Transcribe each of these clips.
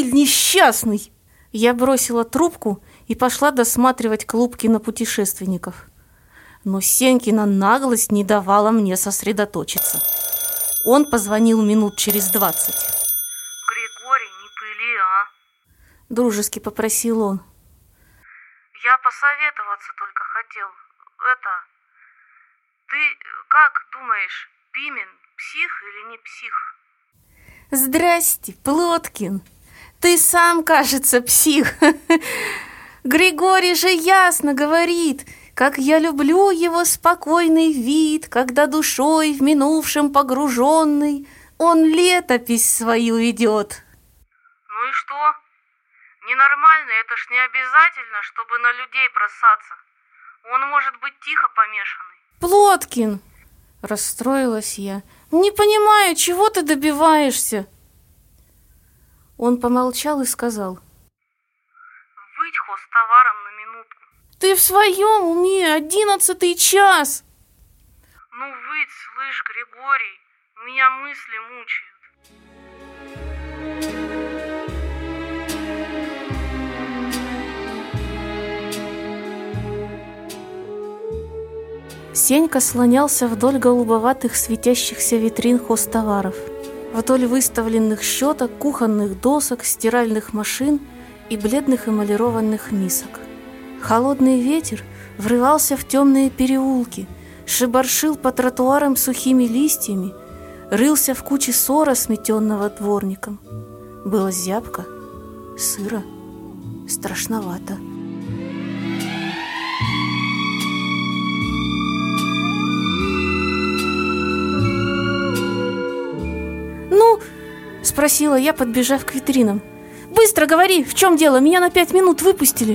Григорий несчастный!» Я бросила трубку и пошла досматривать клуб кинопутешественников. Но Сенькина наглость не давала мне сосредоточиться. Он позвонил минут через 20. «Григорий, не пыли, а?» Дружески попросил он. «Я посоветоваться только хотел. Ты как думаешь, Пимен псих или не псих?» «Здрасте, Плоткин. Ты сам, кажется, псих. Григорий же ясно говорит, как я люблю его спокойный вид, когда душой в минувшем погруженный он летопись свою ведет». «Ну и что? Ненормально, это ж не обязательно, чтобы на людей бросаться. Он может быть тихо помешанный». «Плоткин!» – расстроилась я. «Не понимаю, чего ты добиваешься?» Он помолчал и сказал. «Выйдь хозтоваром на минутку». «Ты в своем уме? 11-й час!» «Ну выйдь, слышь, Григорий, меня мысли мучают». Сенька слонялся вдоль голубоватых светящихся витрин хозтоваров, вдоль выставленных щеток, кухонных досок, стиральных машин и бледных эмалированных мисок. Холодный ветер врывался в темные переулки, шебаршил по тротуарам сухими листьями, рылся в куче сора, сметенного дворником. Было зябко, сыро, страшновато. «Ну?» – спросила я, подбежав к витринам. «Быстро говори, в чем дело? Меня на 5 минут выпустили!»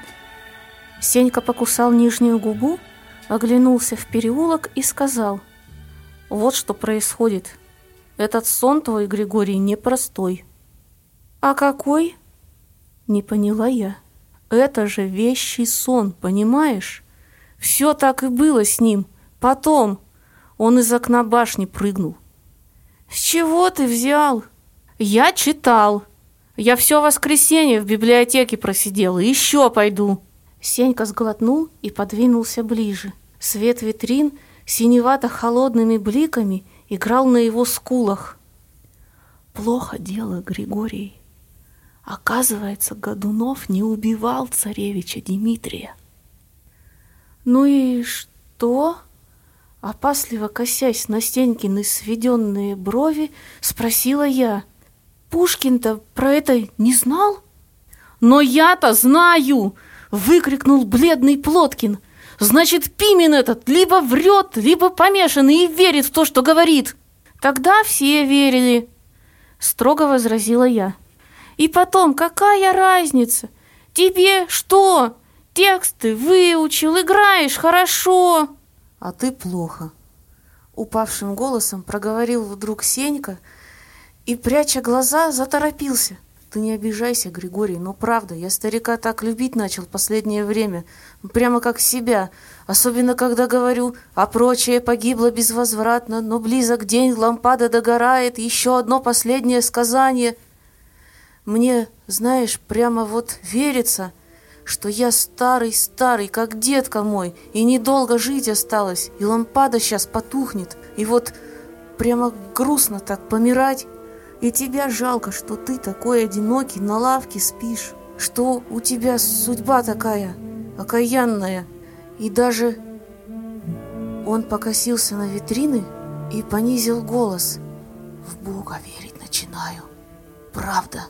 Сенька покусал нижнюю губу, оглянулся в переулок и сказал: «Вот что происходит. Этот сон твой, Григорий, непростой». «А какой?» – не поняла я. «Это же вещий сон, понимаешь? Все так и было с ним. Потом он из окна башни прыгнул». «С чего ты взял?» «Я читал. Я все воскресенье в библиотеке просидел, и еще пойду». Сенька сглотнул и подвинулся ближе. Свет витрин синевато-холодными бликами играл на его скулах. «Плохо дело, Григорий. Оказывается, Годунов не убивал царевича Дмитрия». «Ну и что?» Опасливо косясь на Сенькины сведенные брови, спросила я. «Пушкин-то про это не знал?» «Но я-то знаю!» — выкрикнул бледный Плоткин. «Значит, Пимен этот либо врет, либо помешанный и верит в то, что говорит». «Тогда все верили», — строго возразила я. «И потом, какая разница? Тебе что? Тексты выучил, играешь хорошо». «А ты плохо», — упавшим голосом проговорил вдруг Сенька и, пряча глаза, заторопился. «Ты не обижайся, Григорий, но правда, я старика так любить начал последнее время, прямо как себя, особенно когда говорю, а прочее погибло безвозвратно, но близок день, лампада догорает, еще одно последнее сказание. Мне, знаешь, прямо вот верится, что я старый, как дедка мой, и недолго жить осталось, и лампада сейчас потухнет, и вот прямо грустно так помирать, и тебя жалко, что ты такой одинокий на лавке спишь, что у тебя судьба такая окаянная, и даже...» Он покосился на витрины и понизил голос. «В Бога верить начинаю, правда».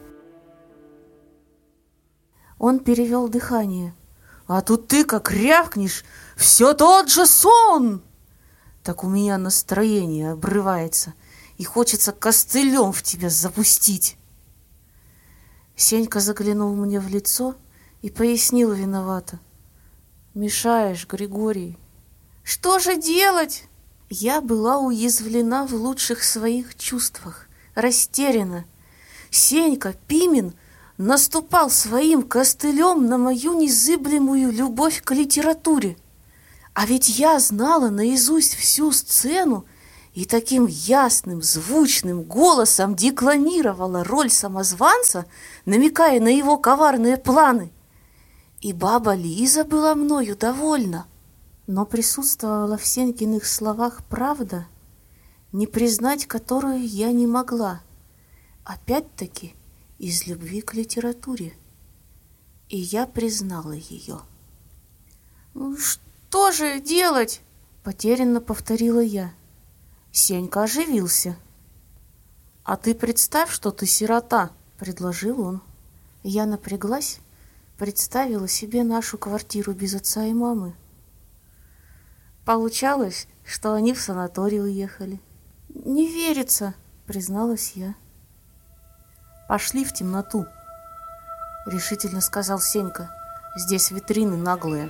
Он перевел дыхание. «А тут ты как рявкнешь, все тот же сон!» Так у меня настроение обрывается, и хочется костылем в тебя запустить. Сенька заглянул мне в лицо и пояснил виновато: «Мешаешь, Григорий». «Что же делать?» Я была уязвлена в лучших своих чувствах, растеряна. Сенька Пимен наступал своим костылем на мою незыблемую любовь к литературе. А ведь я знала наизусть всю сцену и таким ясным, звучным голосом декламировала роль самозванца, намекая на его коварные планы. И баба Лиза была мною довольна. Но присутствовала в Сенькиных словах правда, не признать которую я не могла, опять-таки из любви к литературе. И я признала ее. «Что же делать?» — потерянно повторила я. Сенька оживился. «А ты представь, что ты сирота», — предложил он. Я напряглась, представила себе нашу квартиру без отца и мамы. Получалось, что они в санаторий уехали. «Не верится», — призналась я. «Пошли в темноту», — решительно сказал Сенька. «Здесь витрины наглые».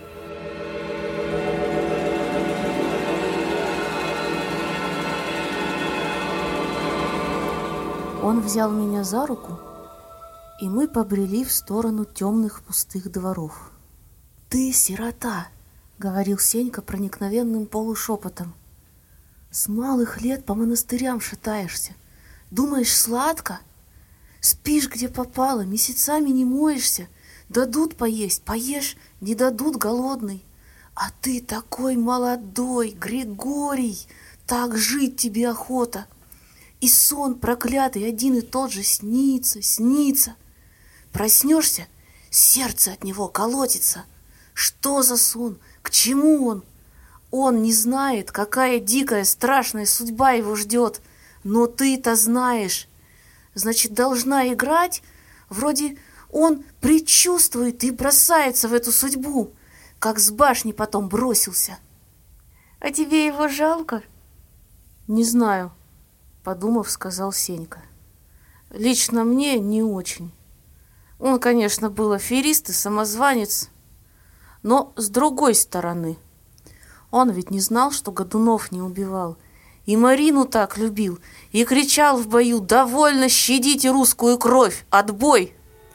Он взял меня за руку, и мы побрели в сторону темных пустых дворов. «Ты сирота», — говорил Сенька проникновенным полушепотом. «С малых лет по монастырям шатаешься. Думаешь, сладко? Спишь, где попало, месяцами не моешься. Дадут поесть, поешь, не дадут, голодный. А ты такой молодой, Григорий, так жить тебе охота. И сон проклятый один и тот же снится, снится. Проснешься, сердце от него колотится. Что за сон? К чему он? Он не знает, какая дикая, страшная судьба его ждет. Но ты-то знаешь. Значит, должна играть. Вроде он предчувствует и бросается в эту судьбу, как с башни потом бросился. А тебе его жалко?» «Не знаю», — подумав, сказал Сенька. «Лично мне не очень. Он, конечно, был аферист и самозванец, но с другой стороны, он ведь не знал, что Годунов не убивал, и Марину так любил, и кричал в бою: «Довольно щадите русскую кровь! Отбой!»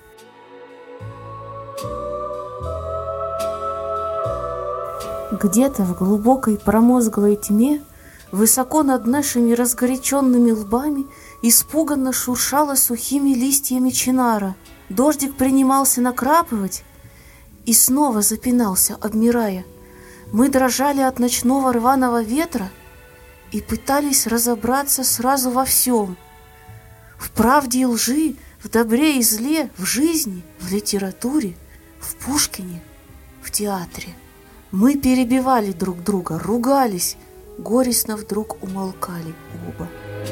Где-то в глубокой промозглой тьме, высоко над нашими разгоряченными лбами, испуганно шуршала сухими листьями чинара. Дождик принимался накрапывать и снова запинался, обмирая. Мы дрожали от ночного рваного ветра и пытались разобраться сразу во всем. В правде и лжи, в добре и зле, в жизни, в литературе, в Пушкине, в театре. Мы перебивали друг друга, ругались, горестно вдруг умолкали оба.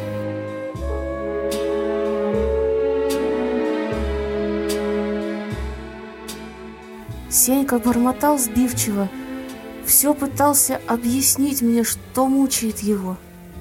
Сенька бормотал сбивчиво, все пытался объяснить мне, что мучает его.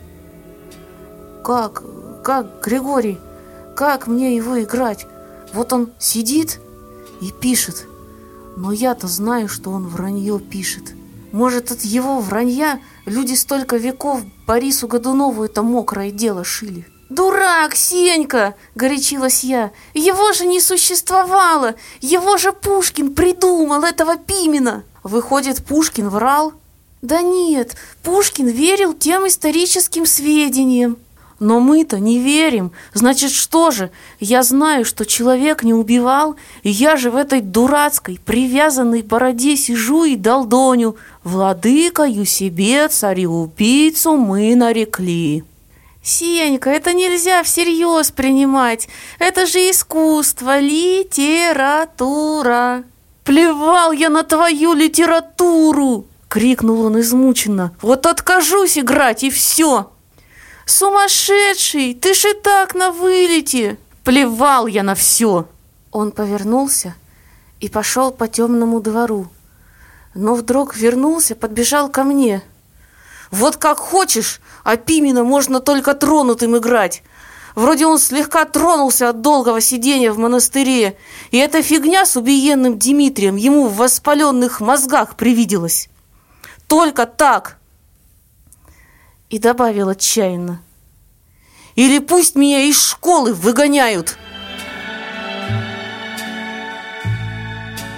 Как, Григорий, как мне его играть? Вот он сидит и пишет, но я-то знаю, что он вранье пишет. Может, от его вранья люди столько веков Борису Годунову это мокрое дело шили? «Дурак, Сенька!» — горячилась я. «Его же не существовало! Его же Пушкин придумал, этого Пимена!» Выходит, Пушкин врал? Да нет, Пушкин верил тем историческим сведениям. Но мы-то не верим. Значит, что же? Я знаю, что человек не убивал, и я же в этой дурацкой, привязанной бороде сижу и долдоню. Владыкою себе царю-убийцу мы нарекли. Сенька, это нельзя всерьез принимать. Это же искусство, литература. Плевал я на твою литературу! Крикнул он измученно. Вот откажусь играть, и все. Сумасшедший, ты ж и так на вылете. Плевал я на все. Он повернулся и пошел по темному двору. Но вдруг вернулся, подбежал ко мне. Вот как хочешь, а Пимена можно только тронутым играть. Вроде он слегка тронулся от долгого сидения в монастыре, и эта фигня с убиенным Дмитрием ему в воспаленных мозгах привиделась. Только так. И добавил отчаянно: или пусть меня из школы выгоняют.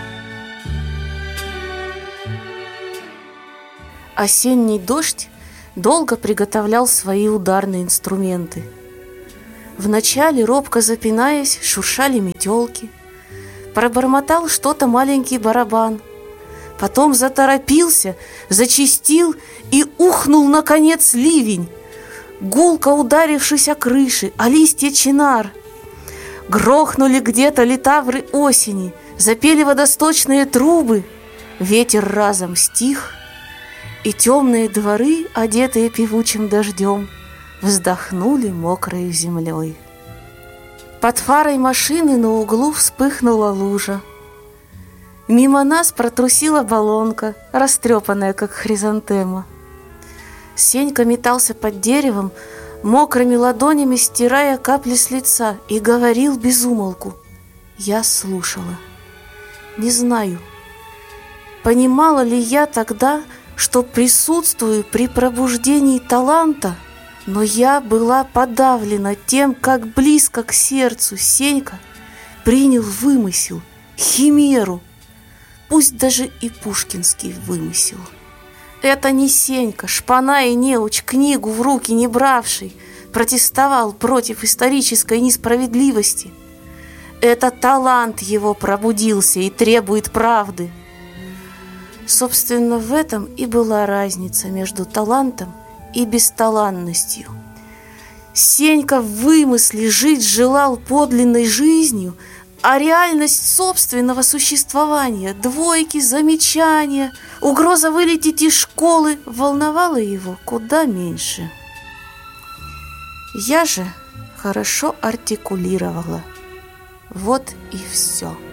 Осенний дождь долго приготовлял свои ударные инструменты. Вначале, робко запинаясь, шуршали метелки. Пробормотал что-то маленький барабан. Потом заторопился, зачастил и ухнул, наконец, ливень, гулко ударившись о крыши, о листья чинар. Грохнули где-то литавры осени, запели водосточные трубы. Ветер разом стих, и темные дворы, одетые певучим дождем, вздохнули мокрой землей. Под фарой машины на углу вспыхнула лужа. Мимо нас протрусила баллонка, растрепанная, как хризантема. Сенька метался под деревом, мокрыми ладонями стирая капли с лица, и говорил без умолку. Я слушала. Не знаю, понимала ли я тогда, что присутствую при пробуждении таланта, но я была подавлена тем, как близко к сердцу Сенька принял вымысел, химеру, пусть даже и пушкинский вымысел. Это не Сенька, шпана и неуч, книгу в руки не бравший, протестовал против исторической несправедливости. Это талант его пробудился и требует правды. Собственно, в этом и была разница между талантом и бесталанностью. Сенька в вымысле жить желал подлинной жизнью, а реальность собственного существования, двойки, замечания, угроза вылететь из школы волновала его куда меньше. Я же хорошо артикулировала. Вот и все.